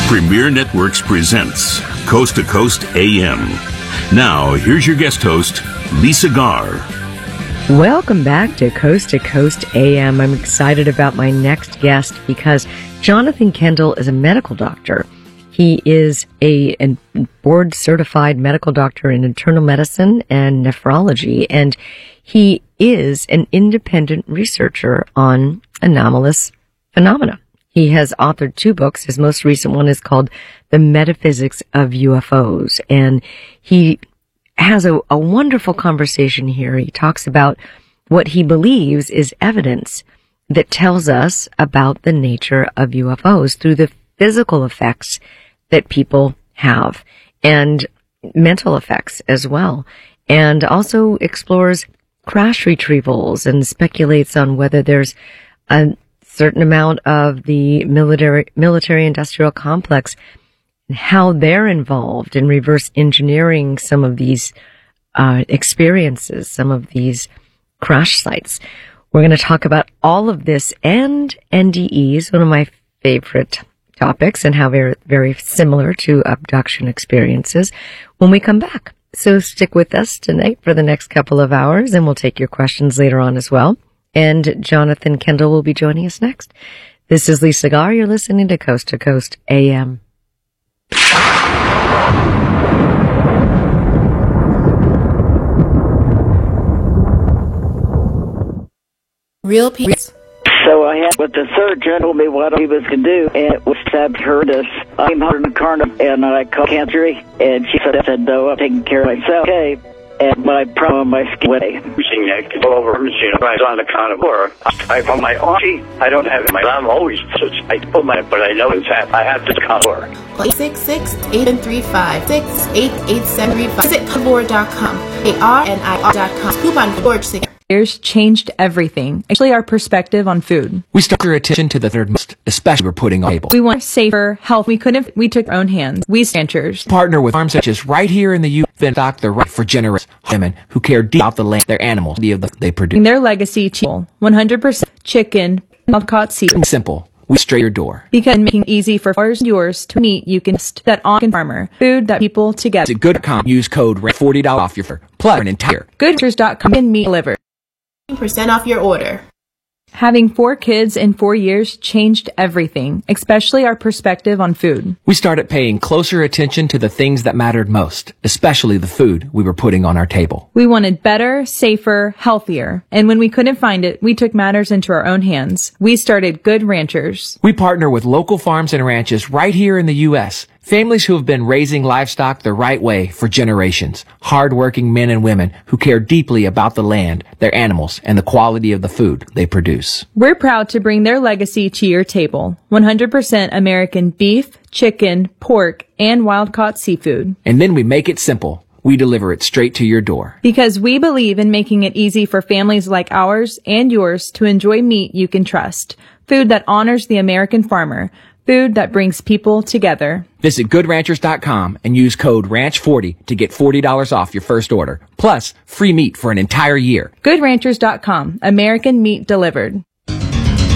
Premier Networks presents Coast to Coast AM. Now, here's your guest host, Lisa Garr. Welcome back to Coast AM. I'm excited about my next guest because Jonathan Kendall is a medical doctor. He is a board-certified medical doctor in internal medicine and nephrology, and he is an independent researcher on anomalous phenomena. He has authored 2 books. His most recent one is called The Metaphysics of UFOs, and he has a wonderful conversation here. He talks about what he believes is evidence that tells us about the nature of UFOs through the physical effects that people have and mental effects as well, and also explores crash retrievals and speculates on whether there's a certain amount of the military industrial complex and how they're involved in reverse engineering some of these experiences, some of these crash sites. We're going to talk about all of this and NDEs, one of my favorite topics, and how they're very similar to abduction experiences when we come back. So stick with us tonight for the next couple of hours, and we'll take your questions later on as well. And Jonathan Kendall will be joining us next. This is Lisa Garr. You're listening to Coast AM. Real peace. So I had what the surgeon told me what he was going to do, and it was horrendous. I'm incarnate, and I called cancer, and she said, no, I'm taking care of myself. Okay. And my problem, my skin went pushing neck all over machine. I was on the count of 4. I put my arm. I don't have it. I'm always I put my, but I know it's half. I have to count 4. 866-835-688-735. Visit Codeboard.com. ARNIR.com. Coupon code 6. Years changed everything, actually our perspective on food. We stuck our attention to the third most, especially we're putting on table. We want safer health. We took our own hands. We ranchers partner with farms such as right here in the U.S. and stock the right for generations. Women who care deep about the land, their animals, they produce. Their legacy to 100% chicken, wild-caught seafood. Simple. We straight your door. Because making it easy for yours to meet, you can that on farmer food that people together. It's a good.com. Use code $40 off your plus an entire goodranchers.com and meat delivered. % off your order. Having 4 kids in 4 years changed everything, especially our perspective on food. We started paying closer attention to the things that mattered most, especially the food we were putting on our table. We wanted better, safer, healthier. And when we couldn't find it, we took matters into our own hands. We started Good Ranchers. We partner with local farms and ranches right here in the U.S., families who have been raising livestock the right way for generations. Hard-working men and women who care deeply about the land, their animals, and the quality of the food they produce. We're proud to bring their legacy to your table. 100% American beef, chicken, pork, and wild-caught seafood. And then we make it simple. We deliver it straight to your door. Because we believe in making it easy for families like ours and yours to enjoy meat you can trust. Food that honors the American farmer. Food that brings people together. Visit goodranchers.com and use code RANCH40 to get $40 off your first order. Plus, free meat for an entire year. Goodranchers.com. American meat delivered.